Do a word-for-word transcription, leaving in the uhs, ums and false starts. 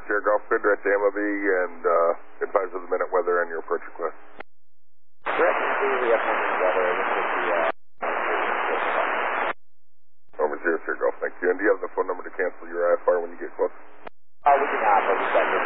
Sierra Golf, good direct to M O B, and uh, advise of the minute weather and your approach request. Direct to the F one weather, this is the, uh, Over zero Sierra Golf, thank you. And do you have the phone number to cancel your I F R when you get close? Uh, we do not, but we've got your